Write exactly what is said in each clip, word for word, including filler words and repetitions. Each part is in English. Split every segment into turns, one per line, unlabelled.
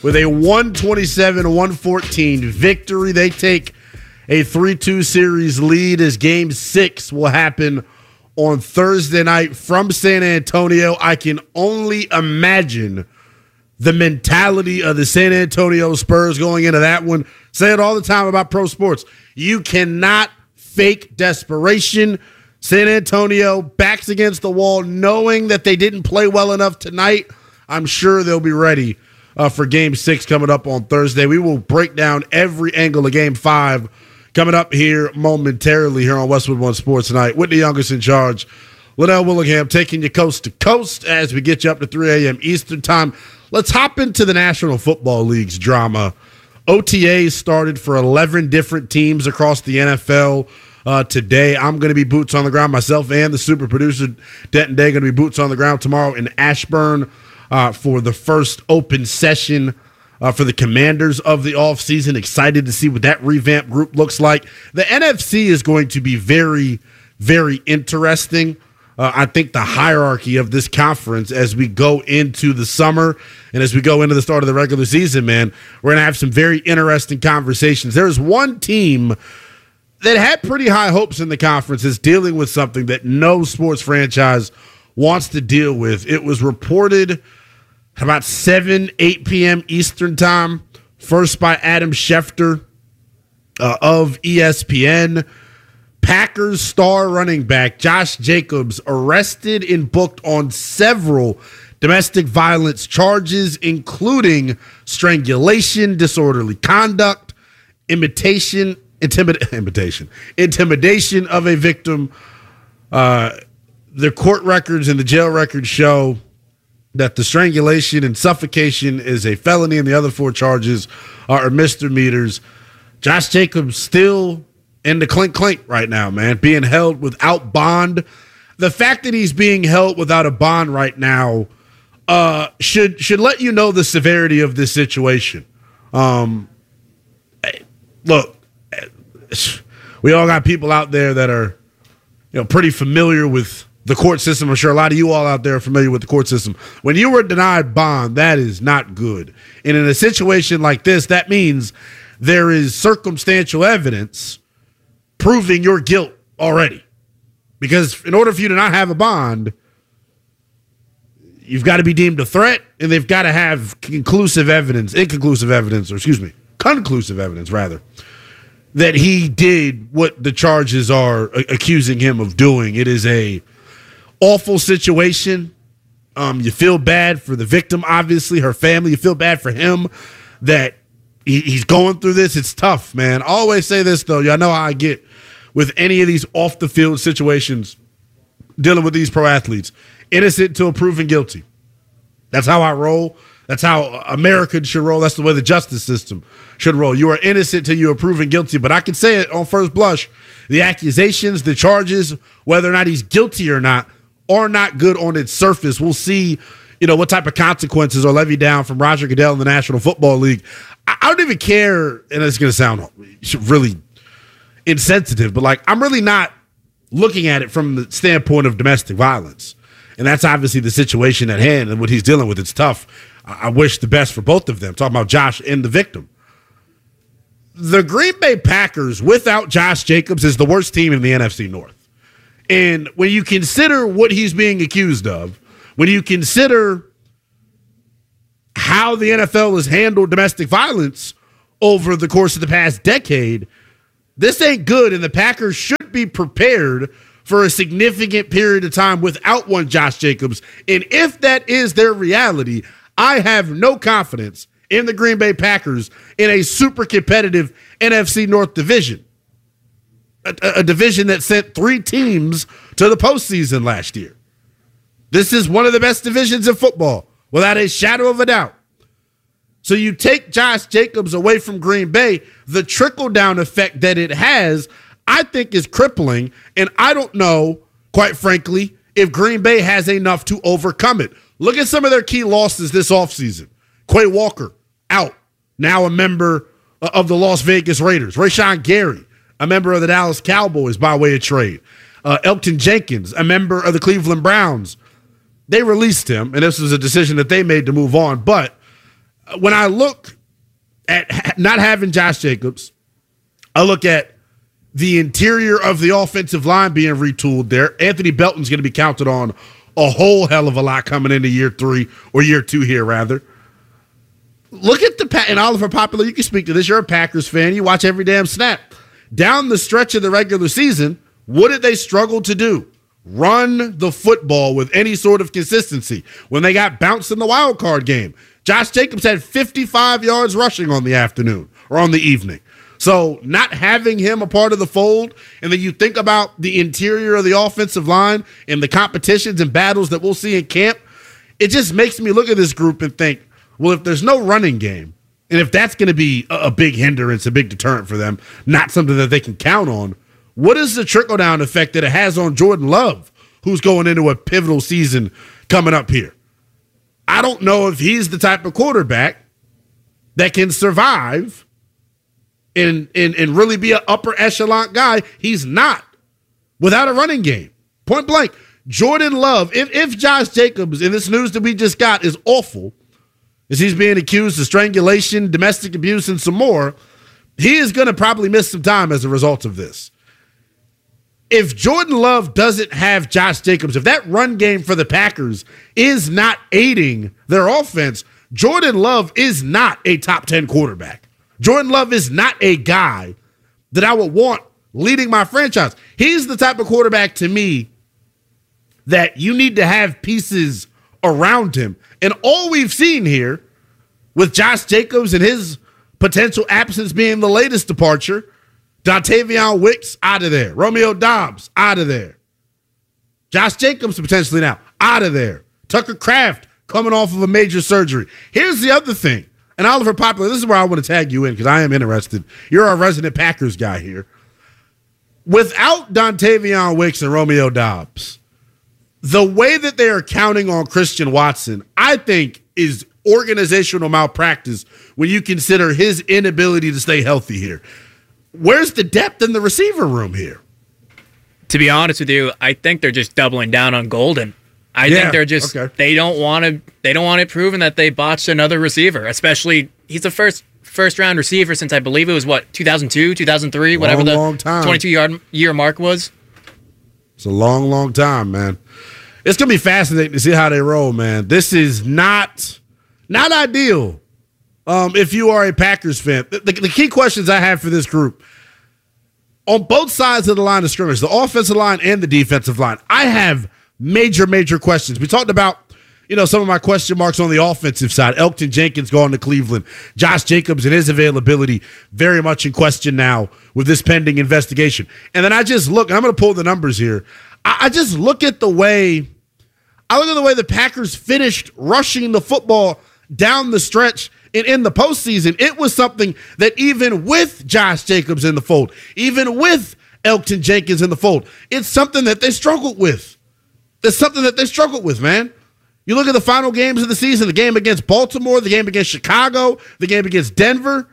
with a one twenty-seven to one fourteen victory. They take a three two series lead as game six will happen on Thursday night from San Antonio. I can only imagine the mentality of the San Antonio Spurs going into that one. Say it all the time about pro sports. You cannot fake desperation. San Antonio backs against the wall, knowing that they didn't play well enough tonight. I'm sure they'll be ready uh, for game six coming up on Thursday. We will break down every angle of game five coming up here momentarily here on Westwood One Sports Tonight. Whitney Youngest in charge. Linnell Willingham taking you coast to coast as we get you up to three a.m. Eastern time. Let's hop into the National Football League's drama. O T As started for eleven different teams across the N F L uh, today. I'm going to be boots on the ground myself, and the super producer, Denton Day, going to be boots on the ground tomorrow in Ashburn uh, for the first open session Uh, for the Commanders of the offseason. Excited to see what that revamped group looks like. The N F C is going to be very, very interesting. Uh, I think the hierarchy of this conference as we go into the summer and as we go into the start of the regular season, man, we're going to have some very interesting conversations. There's one team that had pretty high hopes in the conference is dealing with something that no sports franchise wants to deal with. It was reported about seven, eight p.m. Eastern time, first by Adam Schefter uh, of E S P N. Packers star running back Josh Jacobs arrested and booked on several domestic violence charges, including strangulation, disorderly conduct, imitation, intimid- imitation, intimidation of a victim. Uh, the court records and the jail records show that the strangulation and suffocation is a felony and the other four charges are misdemeanors. Josh Jacobs still in the clink clink right now, man, being held without bond. The fact that he's being held without a bond right now uh, should should let you know the severity of this situation. Um, look, we all got people out there that are, you know, pretty familiar with the court system. I'm sure a lot of you all out there are familiar with the court system. When you were denied bond, that is not good. And in a situation like this, that means there is circumstantial evidence proving your guilt already. Because in order for you to not have a bond, you've got to be deemed a threat, and they've got to have conclusive evidence, inconclusive evidence, or excuse me, conclusive evidence, rather, that he did what the charges are accusing him of doing. It is a awful situation. Um, you feel bad for the victim, obviously, her family. You feel bad for him that he, he's going through this. It's tough, man. I always say this, though. Y'all know how I get with any of these off-the-field situations dealing with these pro athletes. Innocent until proven guilty. That's how I roll. That's how America should roll. That's the way the justice system should roll. You are innocent till you are proven guilty. But I can say it on first blush. The accusations, the charges, whether or not he's guilty or not, are not good on its surface. We'll see, you know, what type of consequences are levied down from Roger Goodell in the National Football League. I, I don't even care, and it's going to sound really insensitive, but, like, I'm really not looking at it from the standpoint of domestic violence. And that's obviously the situation at hand and what he's dealing with. It's tough. I, I wish the best for both of them. Talking about Josh and the victim. The Green Bay Packers, without Josh Jacobs, is the worst team in the N F C North. And when you consider what he's being accused of, when you consider how the N F L has handled domestic violence over the course of the past decade, this ain't good, and the Packers should be prepared for a significant period of time without one Josh Jacobs. And if that is their reality, I have no confidence in the Green Bay Packers in a super competitive N F C North division. A, a division that sent three teams to the postseason last year. This is one of the best divisions in football, without a shadow of a doubt. So you take Josh Jacobs away from Green Bay, the trickle-down effect that it has, I think, is crippling, and I don't know, quite frankly, if Green Bay has enough to overcome it. Look at some of their key losses this offseason. Quay Walker, out, now a member of the Las Vegas Raiders. Rashawn Gary, a member of the Dallas Cowboys by way of trade. Uh, Elgton Jenkins, a member of the Cleveland Browns. They released him, and this was a decision that they made to move on. But when I look at not having Josh Jacobs, I look at the interior of the offensive line being retooled there. Anthony Belton's going to be counted on a whole hell of a lot coming into year three or year two here, rather. Look at the – and Oliver Popular, you can speak to this. You're a Packers fan. You watch every damn snap. Down the stretch of the regular season, what did they struggle to do? Run the football with any sort of consistency. When they got bounced in the wild card game, Josh Jacobs had fifty-five yards rushing on the afternoon or on the evening. So not having him a part of the fold, and then you think about the interior of the offensive line and the competitions and battles that we'll see in camp, it just makes me look at this group and think, well, if there's no running game, and if that's going to be a, a big hindrance, a big deterrent for them, not something that they can count on, what is the trickle-down effect that it has on Jordan Love, who's going into a pivotal season coming up here? I don't know if he's the type of quarterback that can survive and, and, and really be an upper echelon guy. He's not without a running game. Point blank. Jordan Love, if, if Josh Jacobs, and this news that we just got is awful, as he's being accused of strangulation, domestic abuse, and some more, he is going to probably miss some time as a result of this. If Jordan Love doesn't have Josh Jacobs, if that run game for the Packers is not aiding their offense, Jordan Love is not a top ten quarterback. Jordan Love is not a guy that I would want leading my franchise. He's the type of quarterback to me that you need to have pieces around him. And all we've seen here with Josh Jacobs and his potential absence being the latest departure, Dontavion Wicks, out of there. Romeo Doubs, out of there. Josh Jacobs, potentially now, out of there. Tucker Kraft, coming off of a major surgery. Here's the other thing. And Oliver Popular, this is where I want to tag you in because I am interested. You're our resident Packers guy here. Without Dontavion Wicks and Romeo Doubs, the way that they are counting on Christian Watson, I think, is organizational malpractice when you consider his inability to stay healthy here. Where's the depth in the receiver room here?
To be honest with you, I think they're just doubling down on Golden. I
yeah,
think they're just
okay.
they don't want to they don't want it proven that they botched another receiver. Especially he's the first first round receiver since I believe it was what two thousand two, two thousand three,
long,
whatever the
long time.
twenty-two yard year mark was.
It's a long, long time, man. It's gonna be fascinating to see how they roll, man. This is not not ideal. Um, if you are a Packers fan, the, the, the key questions I have for this group on both sides of the line of scrimmage, the offensive line and the defensive line, I have major, major questions. We talked about, you know, some of my question marks on the offensive side. Elgton Jenkins going to Cleveland. Josh Jacobs and his availability very much in question now with this pending investigation. And then I just look, and I'm going to pull the numbers here. I, I just look at the way, I look at the way the Packers finished rushing the football down the stretch. And in the postseason, it was something that even with Josh Jacobs in the fold, even with Elgton Jenkins in the fold, it's something that they struggled with. It's something that they struggled with, man. You look at the final games of the season, the game against Baltimore, the game against Chicago, the game against Denver.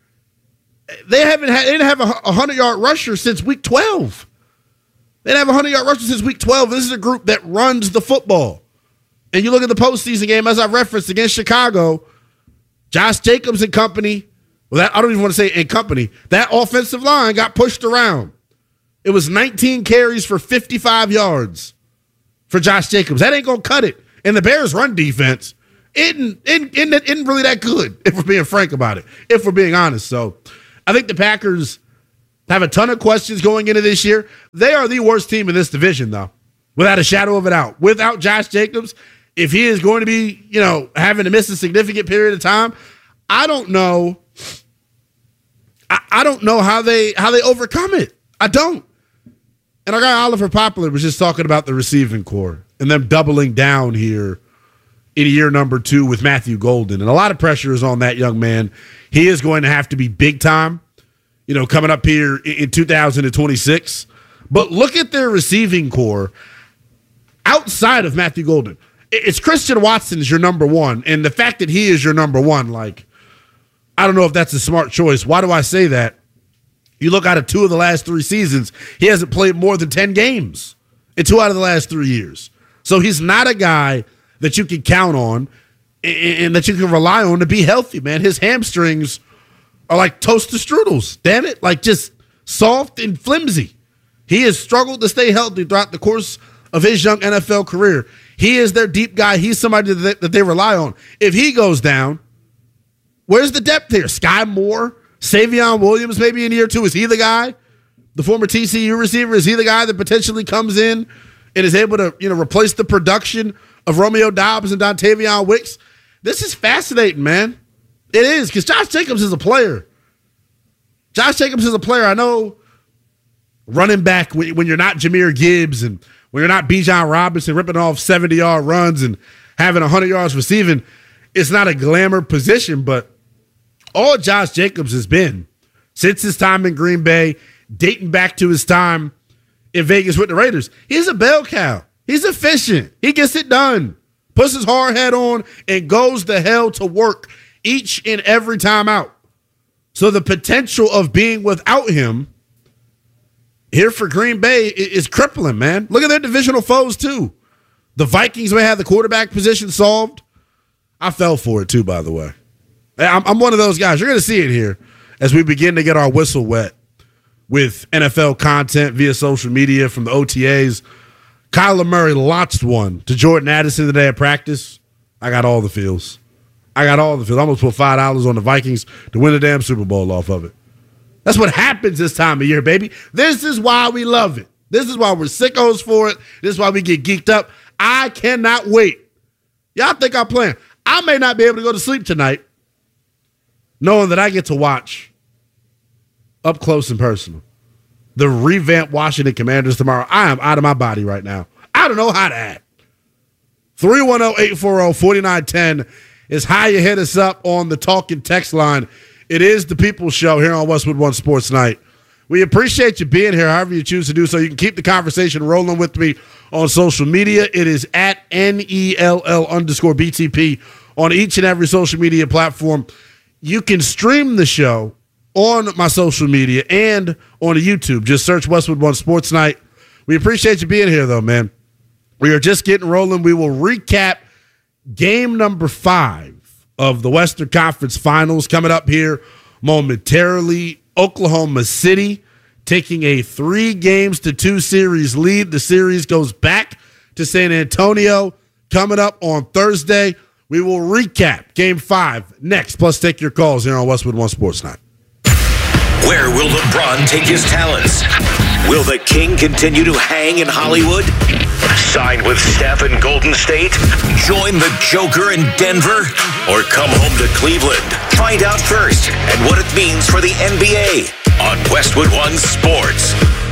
They haven't had, they didn't have a hundred-yard rusher since week twelve. They didn't have a hundred-yard rusher since week twelve. This is a group that runs the football. And you look at the postseason game, as I referenced, against Chicago, Josh Jacobs and company, well, that, I don't even want to say in company, that offensive line got pushed around. It was nineteen carries for fifty-five yards for Josh Jacobs. That ain't going to cut it. And the Bears' run defense isn't, isn't, isn't, isn't really that good, if we're being frank about it, if we're being honest. So I think the Packers have a ton of questions going into this year. They are the worst team in this division, though, without a shadow of a doubt. Without Josh Jacobs, if he is going to be, you know, having to miss a significant period of time, I don't know. I, I don't know how they how they overcome it. I don't. And our guy Oliver Popular was just talking about the receiving core and them doubling down here in year number two with Matthew Golden. And a lot of pressure is on that young man. He is going to have to be big time, you know, coming up here in two thousand twenty-six. But look at their receiving core outside of Matthew Golden. It's Christian Watson is your number one. And the fact that he is your number one, like, I don't know if that's a smart choice. Why do I say that? You look out of two of the last three seasons, he hasn't played more than ten games in two out of the last three years. So he's not a guy that you can count on. and, and that you can rely on to be healthy, man. His hamstrings are like toaster strudels, damn it, like just soft and flimsy. He has struggled to stay healthy throughout the course of his young N F L career. He is their deep guy. He's somebody that they, that they rely on. If he goes down, where's the depth here? Sky Moore, Savion Williams maybe in year two. Is he the guy? The former T C U receiver, is he the guy that potentially comes in and is able to, you know, replace the production of Romeo Doubs and Dontavion Wicks? This is fascinating, man. It is, because Josh Jacobs is a player. Josh Jacobs is a player. I know running back, when you're not Jahmyr Gibbs and when you're not Bijan Robinson ripping off seventy-yard runs and having one hundred yards receiving, it's not a glamour position, but all Josh Jacobs has been since his time in Green Bay, dating back to his time in Vegas with the Raiders, he's a bell cow. He's efficient. He gets it done, puts his hard hat on, and goes the hell to work each and every time out. So the potential of being without him here for Green Bay is crippling, man. Look at their divisional foes, too. The Vikings may have the quarterback position solved. I fell for it, too, by the way. I'm, I'm one of those guys. You're going to see it here as we begin to get our whistle wet with N F L content via social media from the O T As. Kyler Murray launched one to Jordan Addison today at practice. I got all the feels. I got all the feels. I almost put five dollars on the Vikings to win the damn Super Bowl off of it. That's what happens this time of year, baby. This is why we love it. This is why we're sickos for it. This is why we get geeked up. I cannot wait. Y'all think I'm playing. I may not be able to go to sleep tonight knowing that I get to watch up close and personal the revamped Washington Commanders tomorrow. I am out of my body right now. I don't know how to act. three one zero, eight four zero, four nine one zero is how you hit us up on the talking text line. It is the People's Show here on Westwood One Sports Night. We appreciate you being here, however you choose to do so. You can keep the conversation rolling with me on social media. It is at N E L L underscore B T P on each and every social media platform. You can stream the show on my social media and on YouTube. Just search Westwood One Sports Night. We appreciate you being here, though, man. We are just getting rolling. We will recap game number five of the Western Conference Finals coming up here momentarily. Oklahoma City taking a three games to two series lead. The series goes back to San Antonio coming up on Thursday. We will recap game five next, plus take your calls here on Westwood One Sports Night.
Where will LeBron take his talents? Will the King continue to hang in Hollywood? Sign with Steph in Golden State? Join the Joker in Denver? Or come home to Cleveland? Find out first and what it means for the N B A on Westwood One Sports.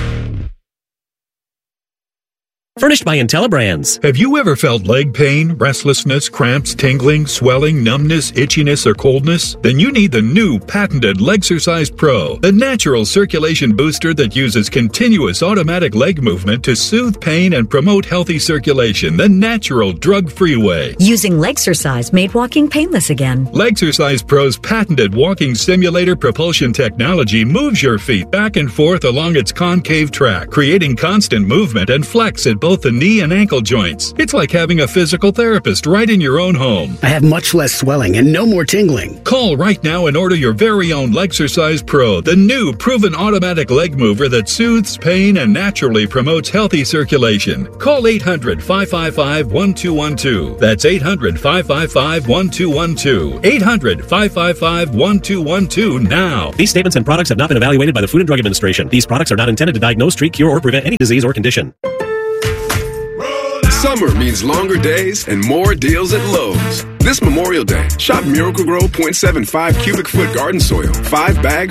Furnished by IntelliBrands.
Have you ever felt leg pain, restlessness, cramps, tingling, swelling, numbness, itchiness, or coldness? Then you need the new patented Legsercise Pro, the natural circulation booster that uses continuous automatic leg movement to soothe pain and promote healthy circulation the natural, drug-free way.
Using Legsercise made walking painless again.
Legsercise Pro's patented walking simulator propulsion technology moves your feet back and forth along its concave track, creating constant movement and flex at both the knee and ankle joints. It's like having a physical therapist right in your own home.
I have much less swelling and no more tingling.
Call right now and order your very own Legsercise Pro, the new proven automatic leg mover that soothes pain and naturally promotes healthy circulation. Call eight hundred, five five five, one two one two. That's eight hundred, five five five, one two one two. eight hundred, five five five, one two one two now.
These statements and products have not been evaluated by the Food and Drug Administration. These products are not intended to diagnose, treat, cure, or prevent any disease or condition.
Summer means longer days and more deals at Lowe's. This Memorial Day, shop Miracle-Gro point seven five cubic foot garden soil, five bags